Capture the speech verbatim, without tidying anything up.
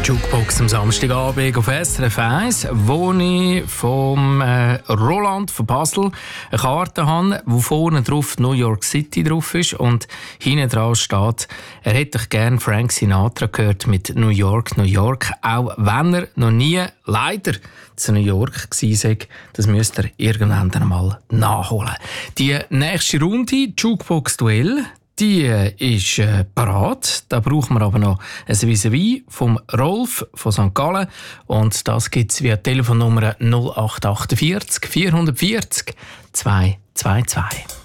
Jukebox am Samstagabend auf S R F eins, wo ich vom äh, Roland von Basel eine Karte habe, wo vorne drauf New York City drauf ist und hinten dran steht, er hätte doch gerne Frank Sinatra gehört mit New York, New York, auch wenn er noch nie leider zu New York gewesen sei. Das müsst ihr irgendwann einmal nachholen. Die nächste Runde, Jukebox-Duell, die ist äh, parat. Da brauchen wir aber noch ein Vis-à-vis vom Rolf von Sankt Gallen. Und das gibt es via Telefonnummer null acht vier acht vier vier vier zwei zwei zwei.